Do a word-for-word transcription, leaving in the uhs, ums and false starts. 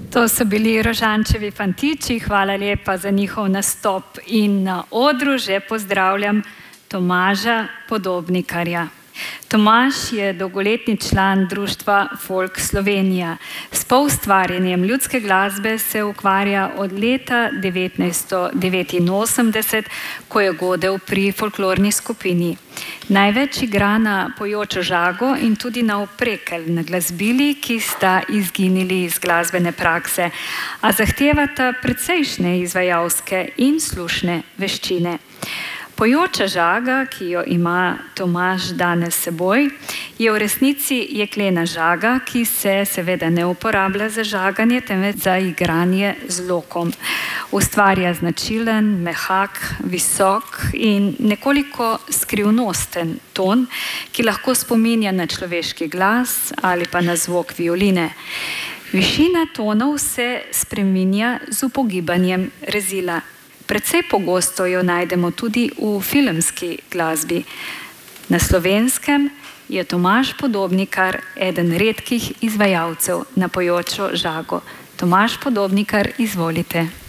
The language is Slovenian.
To so bili Rožančevi fantiči, hvala lepa za njihov nastop in na odru že pozdravljam Tomaža Podobnikarja. Tomaž je dolgoletni član društva Folk Slovenija. S poustvarjanjem ljudske glasbe se ukvarja od leta devetnajststo devetinosemdeset, ko je godel pri folklorni skupini. Največ igra na pojočo žago in tudi na oprekelj, na glasbili, ki sta izginili iz glasbene prakse, a zahtevata precejšnje izvajalske in slušne veščine. Pojoča žaga, ki jo ima Tomaž danes s seboj, je v resnici jeklena žaga, ki se seveda ne uporablja za žaganje, temveč za igranje z lokom. Ustvarja značilen, mehak, visok in nekoliko skrivnosten ton, ki lahko spominja na človeški glas ali pa na zvok violine. Višina tonov se spreminja z upogibanjem rezila. Precej pogosto jo najdemo tudi v filmski glasbi. Na Slovenskem je Tomaž Podobnikar eden redkih izvajalcev na pojočo žago. Tomaž Podobnikar, izvolite.